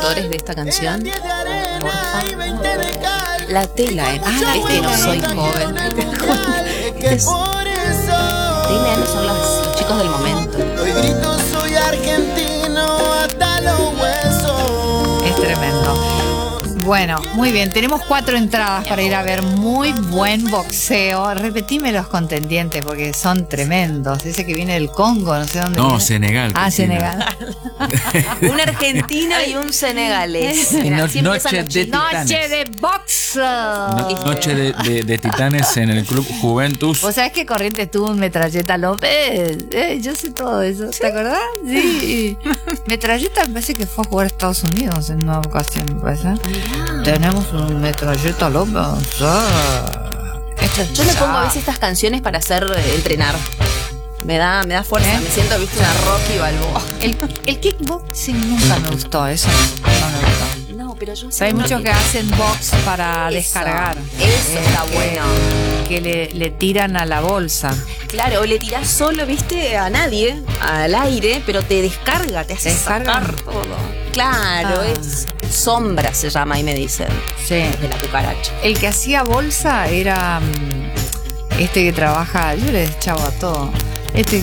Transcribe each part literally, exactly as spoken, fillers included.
autores de esta canción? Porfa. La Tela, ¿eh? Ah, la es que no soy joven. Es, Tela no son los, los chicos del momento. Hoy grito soy argentino hasta los huesos. Es tremendo. Bueno, muy bien, tenemos cuatro entradas para ir a ver muy buen boxeo. Repetime los contendientes porque son tremendos. Ese que viene del Congo, no sé dónde. No, viene. Senegal. Ah, Senegal. Un argentino y un senegalés. No, noche de titanes. Noche de box. No, noche de, de, de titanes en el Club Juventus. ¿Vos sabés que Corrientes tuvo un Metralleta López? Eh, yo sé todo eso, ¿te acordás? Sí. Metralleta me parece que fue a jugar a Estados Unidos en una ocasión, me parece. Tenemos un Metralleta López. Ah. Yo me pongo a veces estas canciones para hacer eh, entrenar. Me da, me da fuerza, ¿eh? Me siento, viste, una Rocky Balboa. El, el kickboxing nunca me gustó, eso no, no me gustó. No, pero yo hay muchos que hacen box para eso, descargar. Eso eh, está que, bueno. Que le, le tiran a la bolsa. Claro, o le tirás solo, viste, a nadie, al aire, pero te descarga, te hace ¿Descarga? sacar todo. Claro, ah. es sombra se llama, ahí me dicen. Sí. De la cucaracha. El que hacía bolsa era este que trabaja, yo le echaba todo. Este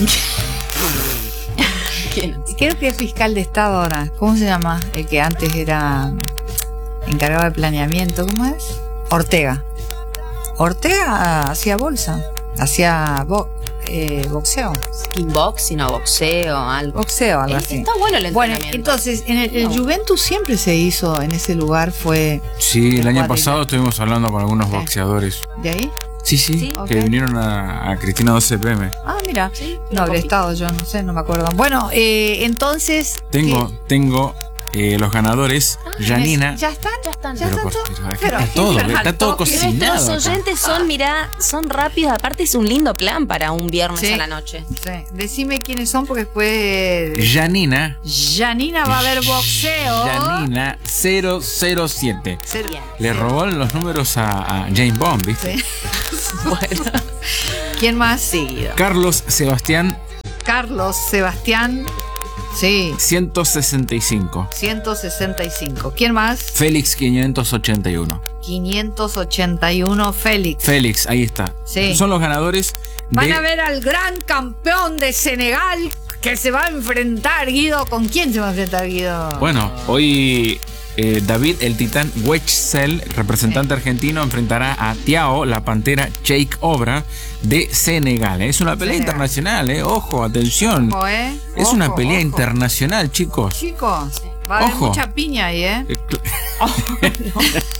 ¿Quién? Creo que es fiscal de Estado ahora. ¿Cómo se llama? El que antes era encargado de planeamiento. ¿Cómo es? Ortega. Ortega hacía bolsa. Hacía bo eh, boxeo. Kickboxing o boxeo, algo. Boxeo, algo así. Está bueno el entrenamiento. Bueno, entonces, en el, el Juventus siempre se hizo en ese lugar, fue... Sí, el año pasado estuvimos hablando con algunos ¿Eh? boxeadores. ¿De ahí? Sí, sí, sí, que okay. vinieron a, a Cristina doce P M. Ah, mira, sí, no habré estado yo, no sé, no me acuerdo. Bueno, eh, entonces... Tengo, ¿qué? tengo eh, los ganadores, ah, Janina. ¿Ya están? Ya están, ya pero están. Por, pero, pero, está todo, está todo cocinado. Nuestros oyentes son, mirá, son rápidos. Aparte es un lindo plan para un viernes sí. a la noche. Sí. Decime quiénes son porque después... Janina. Janina va a ver boxeo. Janina cero cero siete. Cero. Le robó los números a, a James Bond, ¿viste? Sí. Bueno. ¿Quién más? Sí. Carlos Sebastián. Carlos Sebastián. Sí. ciento sesenta y cinco. ciento sesenta y cinco. ¿Quién más? Félix quinientos ochenta y uno. quinientos ochenta y uno Félix. Félix, ahí está. Sí. Son los ganadores. Van de... a ver al gran campeón de Senegal que se va a enfrentar, Guido. ¿Con quién se va a enfrentar, Guido? Bueno, hoy eh, David el Titán Wechsel, representante sí. argentino, enfrentará a Tiao, la pantera Jake Obra de Senegal. Es una pelea Senegal. internacional, eh. Ojo, atención. Ojo, eh. Es ojo, una pelea ojo. internacional, chicos. Chicos, va a haber ojo. mucha piña ahí, eh. Oh, no.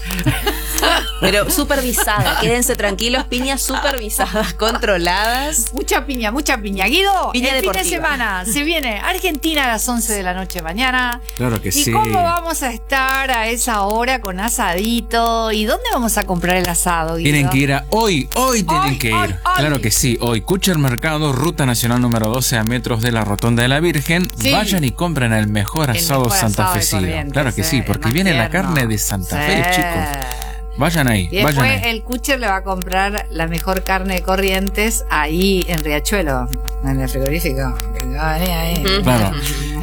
Pero supervisada, quédense tranquilos, piñas supervisadas, controladas. Mucha piña, mucha piña. Guido, piña el deportiva. fin de semana se viene Argentina a las once de la noche mañana. Claro que ¿Y sí. ¿Y cómo vamos a estar a esa hora con asadito? ¿Y dónde vamos a comprar el asado, Guido? Tienen que ir a hoy, hoy tienen hoy, que ir. Hoy, hoy. Claro que sí, hoy. Kucher Mercado, Ruta Nacional número doce a metros de la Rotonda de la Virgen. Sí. Vayan y compren el mejor asado santafesino. Claro que sí, porque viene la carne de Santa sí. Fe, chicos. Vayan ahí, y después vayan ahí. El Kucher le va a comprar la mejor carne de Corrientes ahí en Riachuelo, en el frigorífico. Ahí. Claro.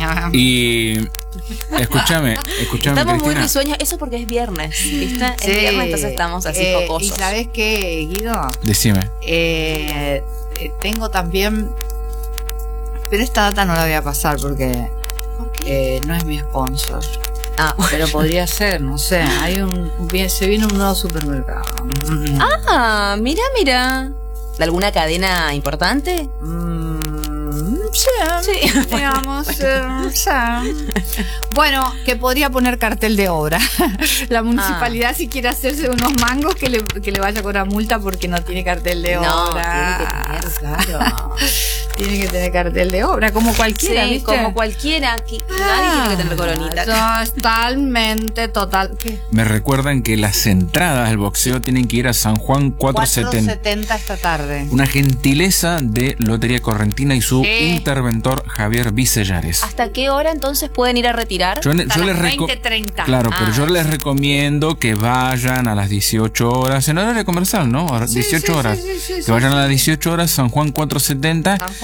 Y escúchame, escúchame, estamos Cristina. muy risueños, eso porque es viernes, ¿viste? Sí. Es viernes, entonces estamos así eh, jocosos. ¿Y sabes qué, Guido? Decime. Eh, tengo también, pero esta data no la voy a pasar porque ¿Por qué? Eh, no es mi sponsor. Ah, pero podría ser, no sé. Hay un, se viene un nuevo supermercado. Ah, mira, mira. ¿De alguna cadena importante? Mm, sí, sí, digamos. eh, sí. Bueno, que podría poner cartel de obra. La municipalidad, ah. si quiere hacerse unos mangos, que le, que le vaya con una multa porque no tiene cartel de no, obra. Tiene que tener, claro. Tiene que tener cartel de obra, como cualquiera, sí, ¿viste? como cualquiera. Que, ah, nadie tiene que tener coronita. Totalmente, total. ¿Qué? Me recuerdan que las entradas del boxeo tienen que ir a San Juan cuatrocientos setenta. cuatrocientos setenta esta tarde. Una gentileza de Lotería Correntina y su sí. interventor Javier Vicellares. ¿Hasta qué hora entonces pueden ir a retirar? Yo, Hasta yo las les veinte treinta. Claro, ah, pero yo les recomiendo que vayan a las dieciocho horas, en horario comercial, ¿no? A sí, dieciocho sí, horas. Sí, sí, sí, que sí, vayan sí. a las dieciocho horas, San Juan cuatrocientos setenta. San Juan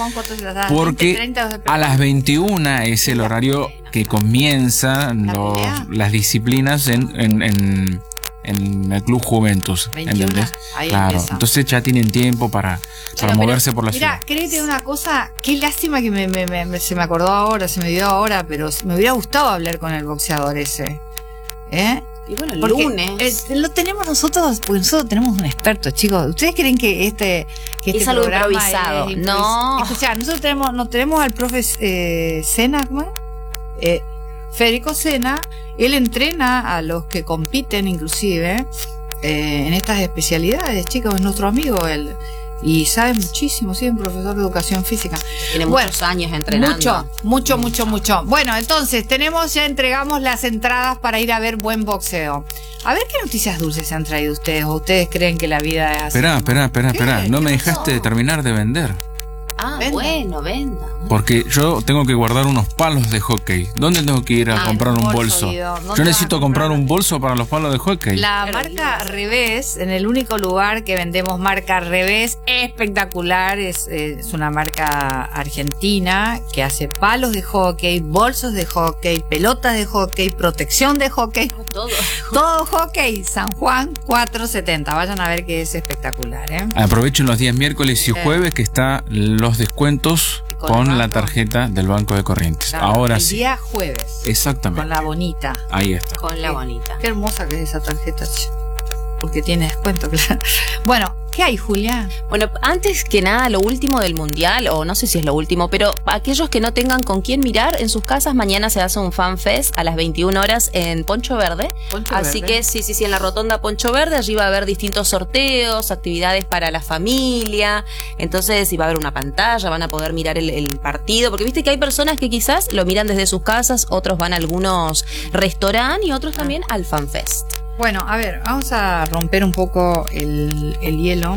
Juan, ¿cuánto es la edad? Porque veinte, treinta, a las veintiuna es el horario que comienzan ¿La los, pelea? las disciplinas en, en, en, en el Club Juventus. veintiuno, ¿Entendés? ahí Claro, empieza. entonces ya tienen tiempo para, para Pero, moverse por la Mira, ciudad. créete una cosa, qué lástima que me, me- me- se me acordó ahora, se me dio ahora, pero me hubiera gustado hablar con el boxeador ese. ¿Eh? Y bueno, el Porque lunes. eh, lo tenemos nosotros, porque nosotros tenemos un experto, chicos. ¿Ustedes creen que este, que este Es algo programa improvisado? es improvis- No. Escuchá, nosotros tenemos, nos tenemos al profe eh, Sena, ¿cómo es? Eh, Federico Sena. Él entrena a los que compiten, inclusive, eh, en estas especialidades, chicos. Es nuestro amigo él. Y sabe muchísimo, sí, es un profesor de educación física. Tiene Bueno, muchos años entrenando. Mucho, mucho, mucho, mucho. Bueno, entonces tenemos, ya entregamos las entradas para ir a ver buen boxeo. A ver qué noticias dulces se han traído ustedes, o ustedes creen que la vida es así. Espera, espera, espera, ¿Qué? espera. No ¿Qué me pasó? dejaste terminar de vender. Ah, Venda. bueno, venda. Porque yo tengo que guardar unos palos de hockey. ¿Dónde tengo que ir a Ah, comprar en un un bolso? bolso, Guido. ¿Dónde Yo vas a necesito comprar comprar? un bolso para los palos de hockey. La Pero marca Dios. Revés, en el único lugar que vendemos marca Revés, espectacular, es, es una marca argentina que hace palos de hockey, bolsos de hockey, pelotas de hockey, protección de hockey, Todo. todo hockey. San Juan cuatrocientos setenta, vayan a ver que es espectacular, ¿eh? Aprovechen los días miércoles y jueves que está los descuentos Con con, el la banco. tarjeta del Banco de Corrientes. Claro, Ahora el sí. día jueves, Exactamente. con la bonita. Ahí está. Con la bonita. Qué hermosa que es esa tarjeta, che. Porque tiene descuento, claro. Bueno, ¿qué hay, Julia? Bueno, antes que nada, lo último del mundial, o no sé si es lo último, pero aquellos que no tengan con quién mirar en sus casas, mañana se hace un fan fest a las veintiuna horas en Poncho Verde. Poncho Así Verde. que sí, sí, sí, en la rotonda Poncho Verde, allí va a haber distintos sorteos, actividades para la familia. Entonces, si va a haber una pantalla, van a poder mirar el, el partido, porque viste que hay personas que quizás lo miran desde sus casas, otros van a algunos restaurantes y otros también al fan fest. Bueno, a ver, vamos a romper un poco el, el hielo.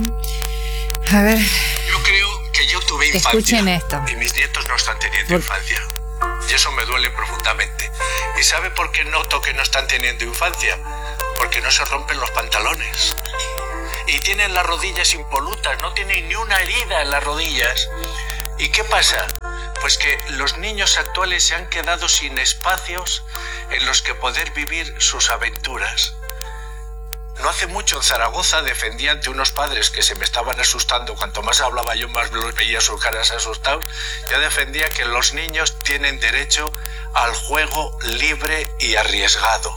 A ver, Yo creo que yo tuve infancia. escuchen esto. Y mis nietos no están teniendo Por- infancia. Y eso me duele profundamente. ¿Y sabe por qué noto que no están teniendo infancia? Porque no se rompen los pantalones. Y tienen las rodillas impolutas, no tienen ni una herida en las rodillas. ¿Y qué pasa? Pues que los niños actuales se han quedado sin espacios en los que poder vivir sus aventuras. No hace mucho en Zaragoza defendía ante unos padres que se me estaban asustando. Cuanto más hablaba yo, más los veía sus caras asustados. Yo defendía que los niños tienen derecho al juego libre y arriesgado.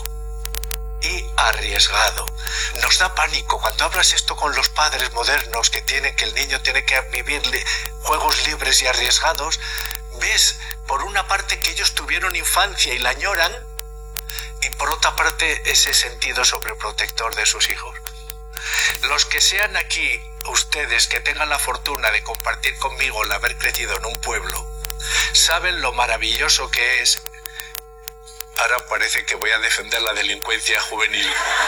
Y arriesgado. Nos da pánico cuando hablas esto con los padres modernos que tienen que el niño tiene que vivir li- juegos libres y arriesgados. Ves, por una parte, que ellos tuvieron infancia y la añoran, y por otra parte ese sentido sobreprotector de sus hijos. Los que sean aquí, ustedes que tengan la fortuna de compartir conmigo el haber crecido en un pueblo, saben lo maravilloso que es. Ahora parece que voy a defender la delincuencia juvenil.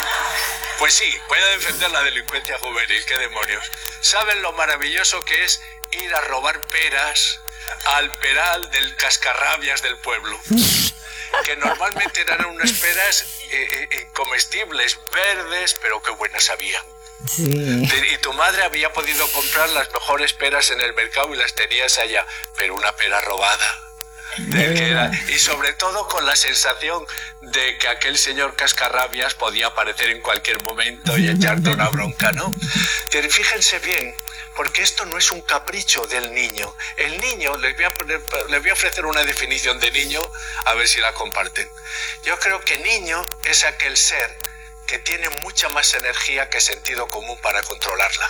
Pues sí, voy a defender la delincuencia juvenil, qué demonios. Saben lo maravilloso que es ir a robar peras al peral del cascarrabias del pueblo. Que normalmente eran unas peras eh, eh, comestibles, verdes, pero qué buenas había. Sí. Y tu madre había podido comprar las mejores peras en el mercado y las tenías allá, pero una pera robada. De que era- y sobre todo con la sensación de que aquel señor cascarrabias podía aparecer en cualquier momento y echarte una bronca, ¿no? Que fíjense bien, porque esto no es un capricho del niño. El niño, les voy a, poner, les voy a ofrecer una definición de niño, a ver si la comparten. Yo creo que niño es aquel ser que tiene mucha más energía que sentido común para controlarla.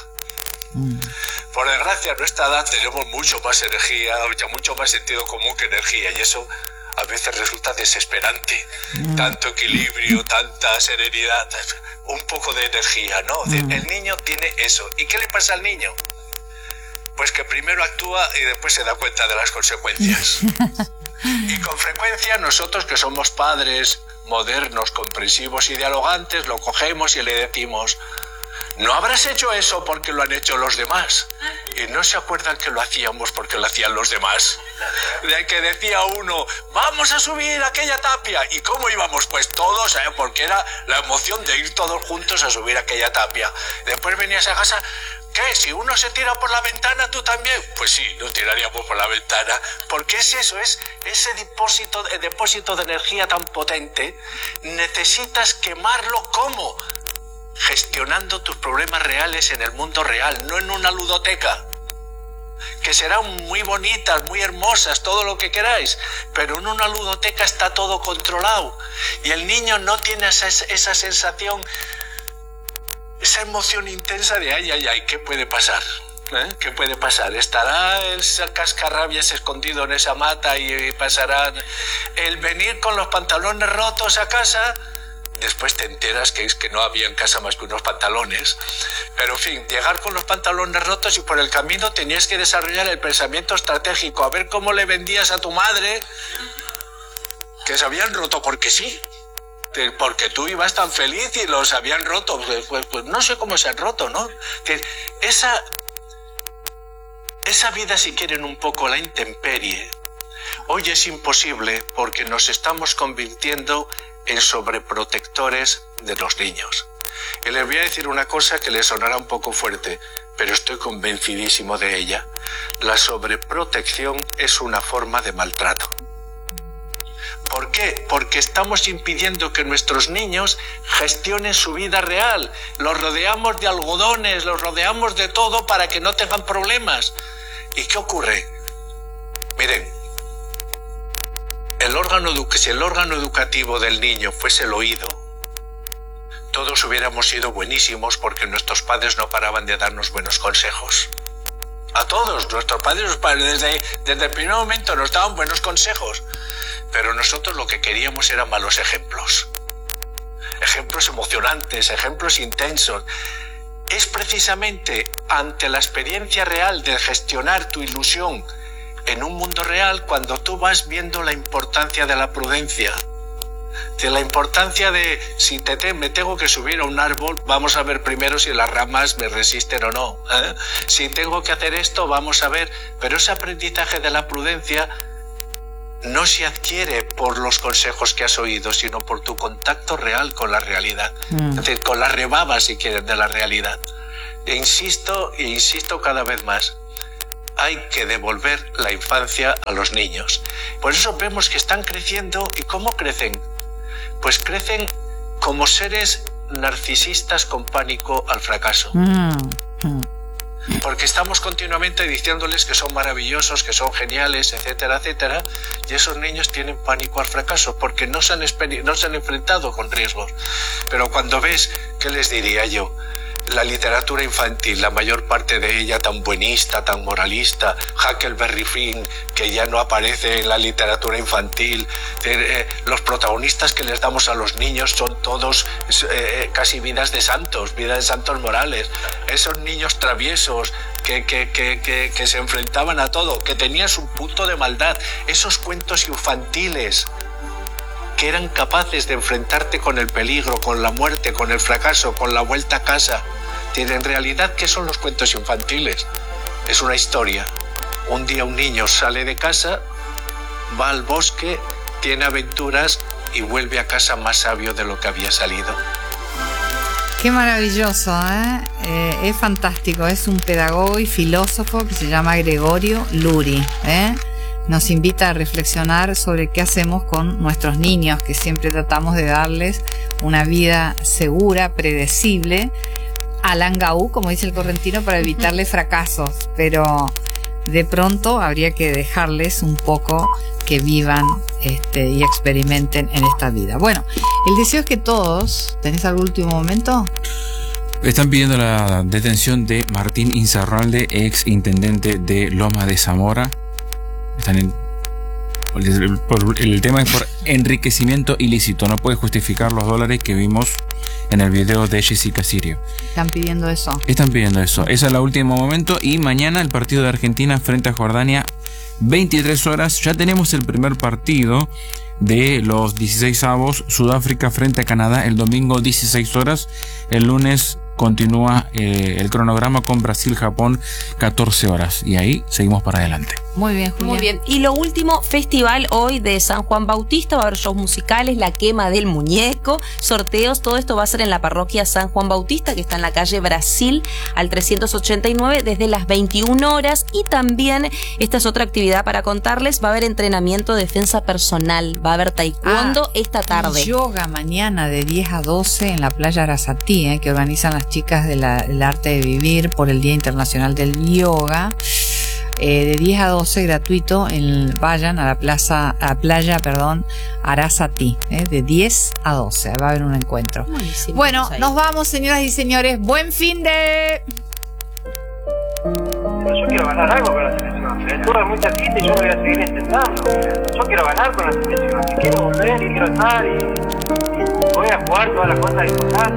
Por desgracia, a nuestra edad tenemos mucho más energía, mucho más sentido común que energía, y eso a veces resulta desesperante. Tanto equilibrio, tanta serenidad, un poco de energía, ¿no? El niño tiene eso. ¿Y qué le pasa al niño? Pues que primero actúa y después se da cuenta de las consecuencias. Y con frecuencia nosotros, que somos padres modernos, comprensivos y dialogantes, lo cogemos y le decimos: no habrás hecho eso porque lo han hecho los demás. Y no se acuerdan que lo hacíamos porque lo hacían los demás. De que decía uno: vamos a subir aquella tapia. ¿Y cómo íbamos? Pues todos, ¿eh? Porque era la emoción de ir todos juntos a subir aquella tapia. Después venías a casa: ¿Qué? Si uno se tira por la ventana, ¿tú también? Pues sí, nos tiraríamos por la ventana, porque es eso, es ese depósito, el depósito de energía tan potente, necesitas quemarlo, ¿cómo? Gestionando tus problemas reales en el mundo real, no en una ludoteca, que serán muy bonitas, muy hermosas, todo lo que queráis, pero en una ludoteca está todo controlado, y el niño no tiene esa, esa sensación, esa emoción intensa de ay, ay, ay, ¿qué puede pasar? ¿Eh? ¿Qué puede pasar? ¿Estará el cascarrabias escondido en esa mata y pasará el venir con los pantalones rotos a casa? Después te enteras que es que no había en casa más que unos pantalones. Pero en fin, llegar con los pantalones rotos y por el camino tenías que desarrollar el pensamiento estratégico, a ver cómo le vendías a tu madre que se habían roto porque sí. Porque tú ibas tan feliz y los habían roto. Pues, pues, pues no sé cómo se han roto, ¿no? Que esa, esa vida, si quieren un poco la intemperie, hoy es imposible porque nos estamos convirtiendo en sobreprotectores de los niños. Y les voy a decir una cosa que les sonará un poco fuerte, pero estoy convencidísimo de ella. La sobreprotección es una forma de maltrato. ¿Por qué? Porque estamos impidiendo que nuestros niños gestionen su vida real. Los rodeamos de algodones, los rodeamos de todo para que no tengan problemas. ¿Y qué ocurre? Miren, el órgano, si el órgano educativo del niño fuese el oído, todos hubiéramos sido buenísimos porque nuestros padres no paraban de darnos buenos consejos. A todos, nuestros padres, desde, desde el primer momento nos daban buenos consejos. Pero nosotros lo que queríamos eran malos ejemplos. Ejemplos emocionantes, ejemplos intensos. Es precisamente ante la experiencia real de gestionar tu ilusión en un mundo real cuando tú vas viendo la importancia de la prudencia. De la importancia de, si te, te, me tengo que subir a un árbol, vamos a ver primero si las ramas me resisten o no. ¿eh? Si tengo que hacer esto, vamos a ver. Pero ese aprendizaje de la prudencia no se adquiere por los consejos que has oído, sino por tu contacto real con la realidad. Mm. Es decir, con la rebaba, si quieres, de la realidad. E insisto, e insisto cada vez más, hay que devolver la infancia a los niños. Por eso vemos que están creciendo. ¿Y cómo crecen? Pues crecen como seres narcisistas con pánico al fracaso. Mm. Mm. Porque estamos continuamente diciéndoles que son maravillosos, que son geniales, etcétera, etcétera, y esos niños tienen pánico al fracaso porque no se han, no se han enfrentado con riesgos. Pero cuando ves, ¿qué les diría yo? La literatura infantil, la mayor parte de ella tan buenista, tan moralista, Huckleberry Finn, que ya no aparece en la literatura infantil, eh, los protagonistas que les damos a los niños son todos eh, casi vidas de santos, vidas de santos morales, esos niños traviesos que, que, que, que, que se enfrentaban a todo, que tenían su punto de maldad, esos cuentos infantiles que eran capaces de enfrentarte con el peligro, con la muerte, con el fracaso, con la vuelta a casa. En realidad, ¿qué son los cuentos infantiles? Es una historia. Un día un niño sale de casa, va al bosque, tiene aventuras y vuelve a casa más sabio de lo que había salido. Qué maravilloso, ¿eh? Eh, es fantástico. Es un pedagogo y filósofo que se llama Gregorio Luri, ¿eh? Nos invita a reflexionar sobre qué hacemos con nuestros niños, que siempre tratamos de darles una vida segura, predecible, a langaú, como dice el correntino, para evitarles fracasos, pero de pronto habría que dejarles un poco que vivan este, y experimenten en esta vida. Bueno, el deseo es que todos, ¿tenés algún último momento? Están pidiendo la detención de Martín Insaurralde, ex intendente de Loma de Zamora. Están en, el, por, el tema es por enriquecimiento ilícito. No puede justificar los dólares que vimos en el video de Jessica Sirio. Están pidiendo eso. Están pidiendo eso. Ese es el último momento. Y mañana el partido de Argentina frente a Jordania, veintitrés horas. Ya tenemos el primer partido de los dieciseisavos. Sudáfrica frente a Canadá el domingo, dieciséis horas. El lunes continúa eh, el cronograma con Brasil-Japón, catorce horas. Y ahí seguimos para adelante. Muy bien, Julia. Muy bien. Y lo último, festival hoy de San Juan Bautista. Va a haber shows musicales, la quema del muñeco, sorteos. Todo esto va a ser en la parroquia San Juan Bautista, que está en la calle Brasil, al trescientos ochenta y nueve, desde las veintiuna horas. Y también, esta es otra actividad para contarles, va a haber entrenamiento de defensa personal. Va a haber taekwondo Ah, esta tarde. Yoga mañana de diez a doce en la playa Arasatí, eh, que organizan las chicas del de arte de vivir por el Día Internacional del Yoga. Eh, de diez a doce gratuito, en, vayan a la plaza, a playa, perdón, Arasatí, eh, de diez a doce, va a haber un encuentro. Buenísimo, Bueno, vamos ahí. nos vamos, señoras y señores, buen fin de... Pero yo quiero ganar algo con la selección. Se detuve mucha gente y yo me voy a seguir intentando. Yo quiero ganar con la selección. Y quiero volver y quiero estar y, y voy a jugar todas las cosas importantes.